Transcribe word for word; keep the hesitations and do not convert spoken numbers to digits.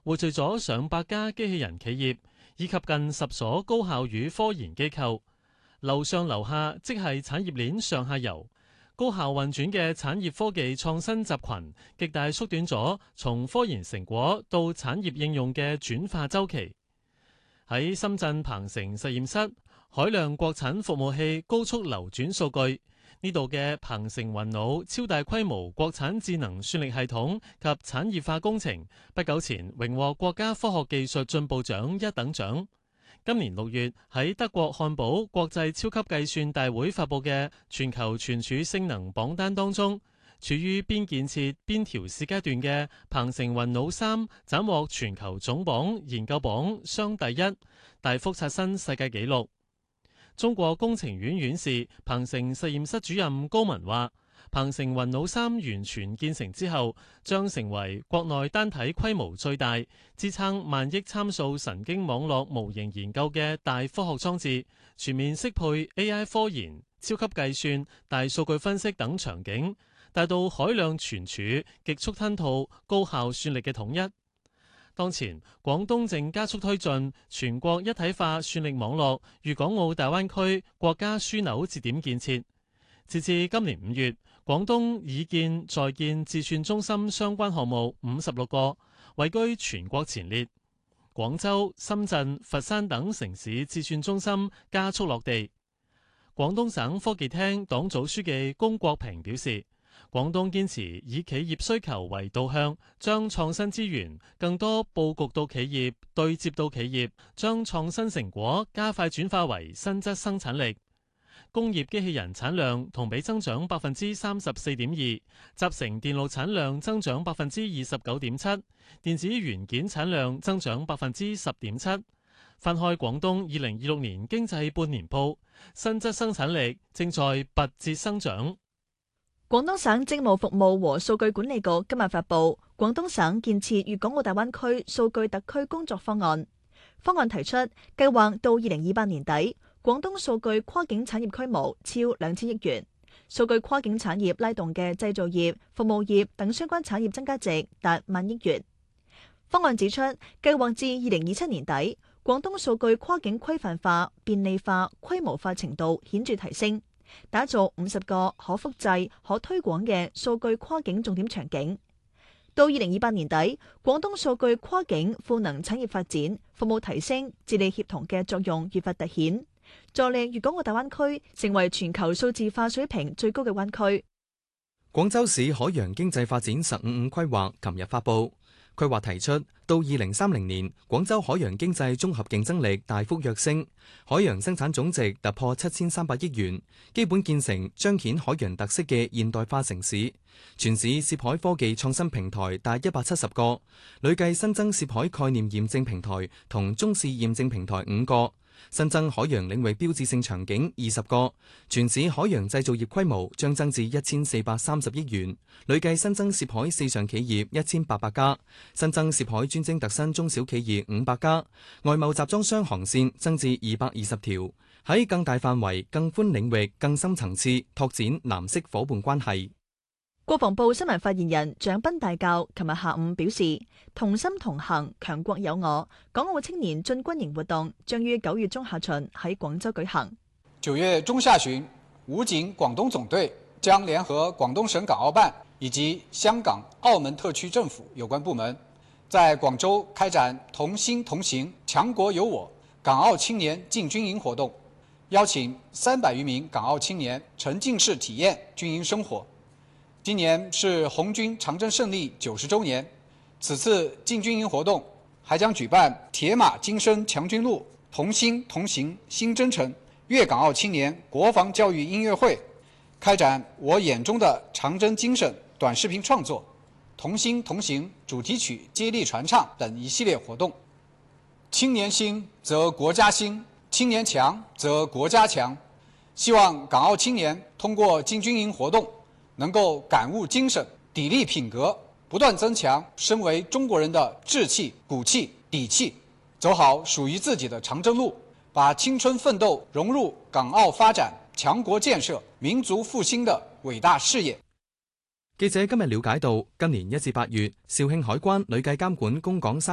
匯聚咗上百家機器人企業以及近十所高校與科研機構。樓上樓下即係產業鏈上下游，高效運轉嘅產業科技創新集群，極大縮短咗從科研成果到產業應用嘅轉化週期。喺深圳鵬城實驗室，海量國產服務器高速流轉數據。呢度嘅鵬城雲腦超大規模國產智能算力系統及產業化工程，不久前榮獲國家科學技術進步獎一等獎。今年六月喺德國漢堡國際超級計算大會發佈嘅全球存儲性能榜單當中，處於邊建設邊調試階段嘅鵬城雲腦三斬獲全球總榜研究榜雙第一，大幅刷新世界紀錄。中國工程院院士、鵬城實驗室主任高文話，鵬城雲腦三完全建成之後，將成為國內單體規模最大、支撐萬億參數神經網絡模型研究嘅大科學裝置，全面適配 A I 科研、超級計算、大數據分析等場景，達到海量存儲、極速吞吐、高效算力嘅統一。當前，廣東正加速推進全國一體化算力網絡粵港澳大灣區國家樞紐節點建設。截至今年五月，廣東已建在建智算中心相關項目五十六個，位居全國前列。廣州、深圳、佛山等城市智算中心加速落地。廣東省科技廳黨組書記龔國平表示，廣東堅持以企業需求為導向，將創新資源更多佈局到企業，對接到企業，將創新成果加快轉化為新質生產力。工業機器人產量同比增長百分之三十四點二，集成電路產量增長百分之二十九點七，電子元件產量增長百分之十點七。翻開廣東二零二六年經濟半年報，新質生產力正在拔節生長。 廣東省政務服務和數據管理局今日發布《廣東省建設粵港澳大灣區數據特區工作方案》。方案提出，計劃到二零二八年底，廣東數據跨境產業規模超兩千億元，數據跨境產業拉動嘅製造業、服務業等相關產業增加值達萬億元。方案指出，計劃至二零二七年底，廣東數據跨境規範化、便利化、規模化程度顯著提升。打造五十個可複製、可推廣嘅數據跨境重點場景。到二零二八年底，廣東數據跨境賦能產業發展、服務提升、治理協同嘅作用越發凸顯，助力粵港澳大灣區成為全球數字化水平最高嘅灣區。 廣州市海洋經濟發展十五五規劃琴日發布。規劃提出，到二零三零年，廣州海洋經濟綜合競爭力大幅躍升，海洋生產總值突破七千三百億元，基本建成彰顯海洋特色嘅現代化城市。全市涉海科技創新平台達一百七十個，累計新增涉海概念驗證平台同中試驗證平台五個。新增海洋領域標誌性場景二十個，全市海洋製造業規模將增至一千四百三十億元，累計新增涉海四上企業一千八百家，新增涉海專精特新中小企業五百家，外貿集裝箱航線增至二百二十條，喺更大範圍、更寬領域、更深層次拓展藍色伙伴關係。 國防部新聞發言人蔣斌大校琴日下午表示，同心同行，強國有我，港澳青年進軍營活動將於九月中下旬喺廣州舉行。 九月中下旬，武警廣東總隊將聯合廣東省港澳辦以及香港、澳門特區政府有關部門，在廣州開展同心同行，強國有我港澳青年進軍營活動，邀請三百餘名港澳青年沉浸式體驗軍營生活。今年是紅軍長征勝利九十週年，此次進軍營活動還將舉辦鐵馬精神強軍路、同心同行新征程粵港澳青年國防教育音樂會，開展我眼中的長征精神短視頻創作、同心同行主題曲接力傳唱等一系列活動。青年興則國家興，青年強則國家強。希望港澳青年通過進軍營活動，能夠感悟精神、砥礪品格，不斷增強身為中國人的志氣、骨氣、底氣，走好屬於自己的長征路，把青春奮鬥融入港澳發展、強國建設、民族復興的偉大事業。 記者今日了解到，今年一至八月，肇慶海關累計監管供港三